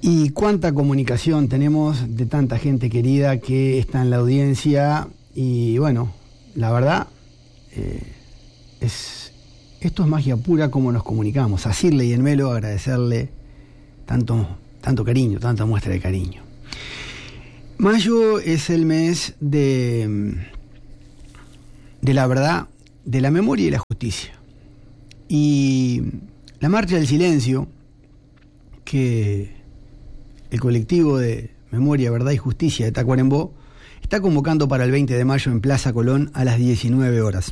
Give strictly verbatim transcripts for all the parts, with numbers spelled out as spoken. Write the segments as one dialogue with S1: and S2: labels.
S1: Y cuánta comunicación tenemos de tanta gente querida que está en la audiencia. Y bueno, la verdad, eh, es esto es magia pura como nos comunicamos. A Shirley y en Melo agradecerle tanto, tanto cariño, tanta muestra de cariño. Mayo es el mes de, de la verdad, de la memoria y la justicia. Y la Marcha del Silencio, que el colectivo de Memoria, Verdad y Justicia de Tacuarembó está convocando para el veinte de mayo en Plaza Colón a las diecinueve horas.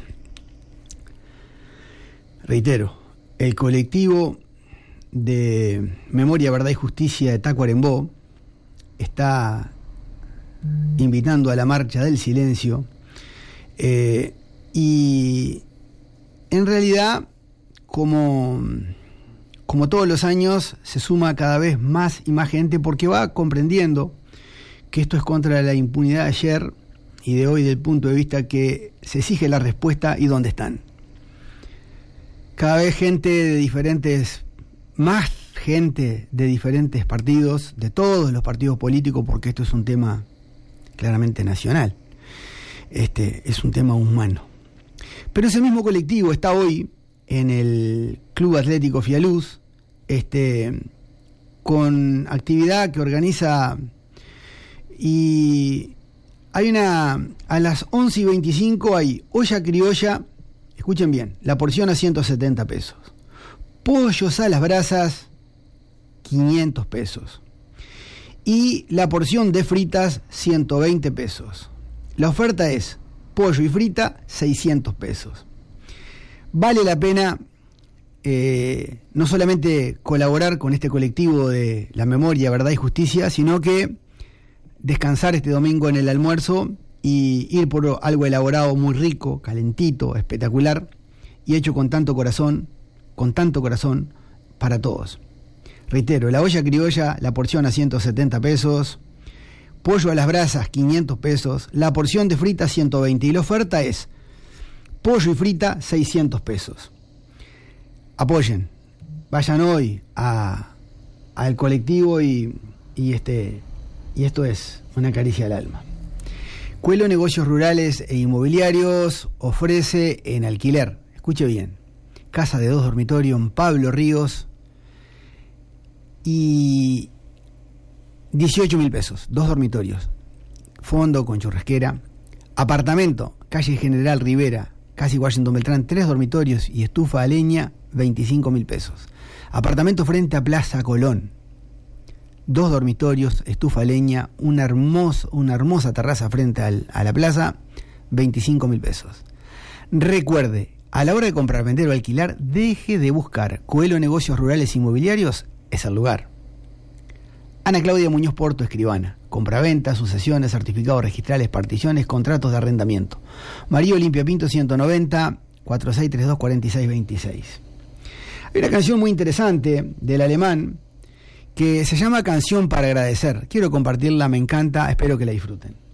S1: Reitero, el colectivo de Memoria, Verdad y Justicia de Tacuarembó está invitando a la Marcha del Silencio, eh, y en realidad, como, como todos los años, se suma cada vez más y más gente porque va comprendiendo que esto es contra la impunidad de ayer y de hoy, del punto de vista que se exige la respuesta y dónde están. Cada vez gente de diferentes, más gente de diferentes partidos, de todos los partidos políticos, porque esto es un tema claramente nacional, este es un tema humano. Pero ese mismo colectivo está hoy en el Club Atlético Fialuz, este, con actividad que organiza, y hay una, a las once y veinticinco hay olla criolla, escuchen bien, la porción a ciento setenta pesos, pollos a las brasas, quinientos pesos, y la porción de fritas, ciento veinte pesos. La oferta es pollo y frita, seiscientos pesos. Vale la pena eh, no solamente colaborar con este colectivo de la Memoria, Verdad y Justicia, sino que descansar este domingo en el almuerzo y ir por algo elaborado muy rico, calentito, espectacular y hecho con tanto corazón, con tanto corazón para todos. Reitero, la olla criolla, la porción a ciento setenta pesos, pollo a las brasas, quinientos pesos, la porción de frita, ciento veinte, y la oferta es pollo y frita, seiscientos pesos. Apoyen, vayan hoy a al colectivo y, y este y esto es una caricia al alma. Cuelo Negocios Rurales e Inmobiliarios ofrece en alquiler, escuche bien, casa de dos dormitorios en Pablo Ríos y dieciocho mil pesos, dos dormitorios, fondo con churrasquera, apartamento, calle General Rivera, casi Washington Beltrán, tres dormitorios y estufa a leña, veinticinco mil pesos. Apartamento frente a Plaza Colón, dos dormitorios, estufa a leña, una, hermoso, una hermosa terraza frente al, a la plaza, veinticinco mil pesos. Recuerde, a la hora de comprar, vender o alquilar, deje de buscar. Coelho Negocios Rurales e Inmobiliarios es el lugar. Ana Claudia Muñoz Porto, escribana. Compraventa, sucesiones, certificados registrales, particiones, contratos de arrendamiento. María Olimpia Pinto, ciento noventa, cuatro seis tres dos, cuatro seis dos seis. Hay una canción muy interesante del alemán que se llama Canción para Agradecer. Quiero compartirla, me encanta, espero que la disfruten.